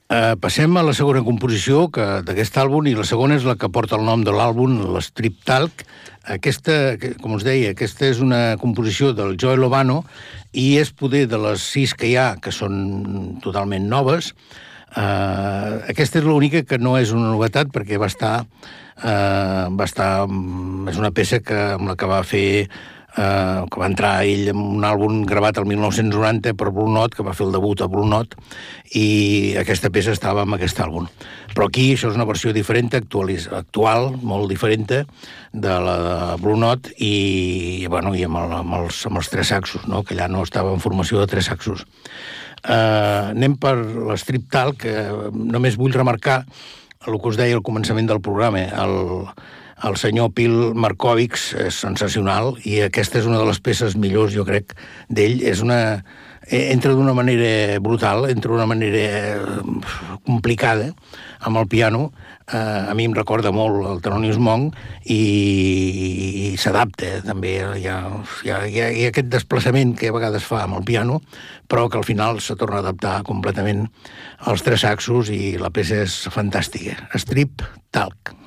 Passem a la segona composició d'aquest àlbum, i la segona és la que porta el nom de l'àlbum, l'Strip Talk. Aquesta, com us deia, aquesta és una composició del Joe Lovano i és poder de les 6 que hi ha, que són totalment noves. Aquesta és l'única que no és una novetat perquè és una peça amb la que va fer que va entrar ell en un àlbum gravat el 1990 per Blue Note, que va fer el debut a Blue Note, i aquesta peça estava en aquest àlbum. Però aquí això és una versió diferent, actual, molt diferent de la de Blue Note, i amb els 3 saxos, no? Que allà no estava en formació de 3 saxos. Anem per l'Strip Talk, que només vull remarcar el que us deia al començament del programa. El senyor Phil Markovics és sensacional, i aquesta és una de les peces millors, jo crec, d'ell. Entra d'una manera brutal, entra d'una manera complicada amb el piano. A mi em recorda molt el Thelonious Monk, i s'adapta també. Hi ha aquest desplaçament que a vegades fa amb el piano, però que al final se torna a adaptar completament als 3 saxos, i la peça és fantàstica. Strip Talk.